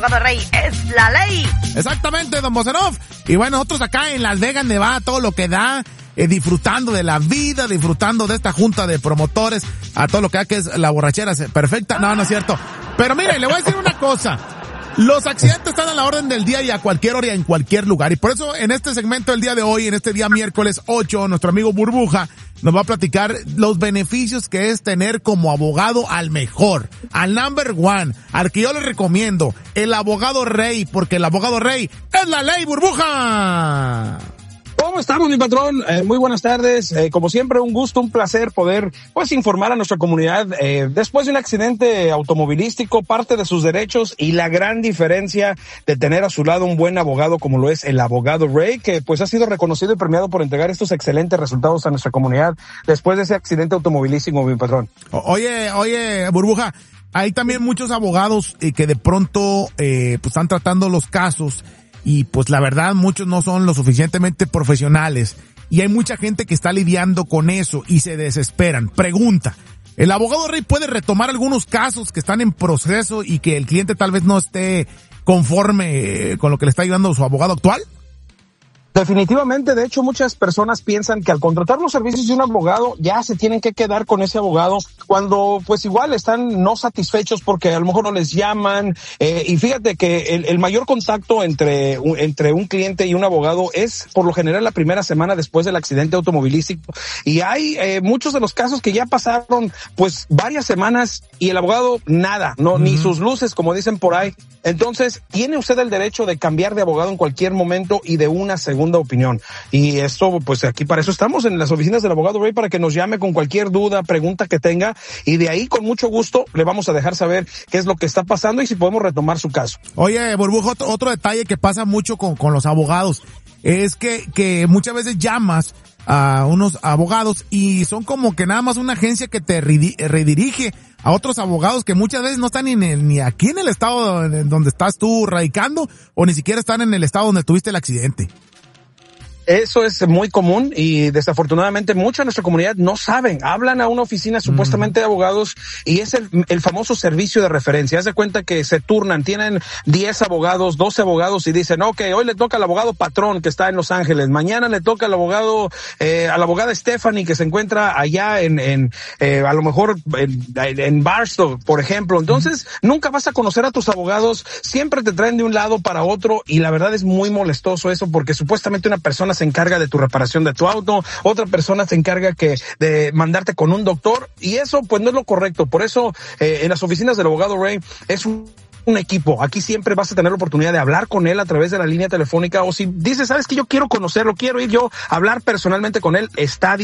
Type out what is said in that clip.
abogado Rey es la ley. Exactamente, don Bocerov. Y bueno, nosotros acá en Las Vegas, Nevada, todo lo que da, disfrutando de la vida, disfrutando de esta junta de promotores, a todo lo que da, que es la borrachera perfecta. No, no es cierto. Pero mire, le voy a decir una cosa. Los accidentes están a la orden del día y a cualquier hora y en cualquier lugar. Y por eso en este segmento del día de hoy, en este día miércoles 8, nuestro amigo Burbuja nos va a platicar los beneficios que es tener como abogado al mejor, al number one, al que yo le recomiendo, el abogado Rey, porque el abogado Rey es la ley, Burbuja. ¿Cómo estamos, mi patrón? Muy buenas tardes. Como siempre, un gusto, un placer poder, pues, informar a nuestra comunidad después de un accidente automovilístico, parte de sus derechos y la gran diferencia de tener a su lado un buen abogado como lo es el abogado Rey, que pues ha sido reconocido y premiado por entregar estos excelentes resultados a nuestra comunidad después de ese accidente automovilístico, mi patrón. Oye, Burbuja, hay también muchos abogados que de pronto pues están tratando los casos. Y pues la verdad muchos no son lo suficientemente profesionales y hay mucha gente que está lidiando con eso y se desesperan. Pregunta, ¿el abogado Rey puede retomar algunos casos que están en proceso y que el cliente tal vez no esté conforme con lo que le está ayudando su abogado actual? Definitivamente, de hecho, muchas personas piensan que al contratar los servicios de un abogado ya se tienen que quedar con ese abogado cuando pues igual están no satisfechos porque a lo mejor no les llaman y fíjate que el mayor contacto entre un cliente y un abogado es por lo general la primera semana después del accidente automovilístico y hay muchos de los casos que ya pasaron pues varias semanas y el abogado nada, no ni sus luces como dicen por ahí. Entonces, tiene usted el derecho de cambiar de abogado en cualquier momento y de una segunda opinión. Y esto, pues aquí para eso estamos en las oficinas del abogado Rey para que nos llame con cualquier duda, pregunta que tenga y de ahí con mucho gusto le vamos a dejar saber qué es lo que está pasando y si podemos retomar su caso. Oye, Burbuja, otro detalle que pasa mucho con los abogados es que muchas veces llamas a unos abogados y son como que nada más una agencia que te redirige a otros abogados que muchas veces no están ni aquí en el estado en donde estás tú radicando o ni siquiera están en el estado donde tuviste el accidente. Eso es muy común y desafortunadamente mucha de nuestra comunidad no saben, hablan a una oficina supuestamente de abogados y es el famoso servicio de referencia. Haz de cuenta que se turnan, tienen 10 abogados, 12 abogados y dicen, okay, hoy le toca al abogado Patrón que está en Los Ángeles, mañana le toca al abogado, a la abogada Stephanie que se encuentra allá a lo mejor en Barstow, por ejemplo. Entonces, nunca vas a conocer a tus abogados, siempre te traen de un lado para otro y la verdad es muy molestoso eso porque supuestamente una persona se encarga de tu reparación de tu auto, otra persona se encarga de mandarte con un doctor y eso pues no es lo correcto. Por eso en las oficinas del abogado Rey es un equipo. Aquí siempre vas a tener la oportunidad de hablar con él a través de la línea telefónica o si dices, sabes que yo quiero conocerlo, quiero ir yo a hablar personalmente con él, está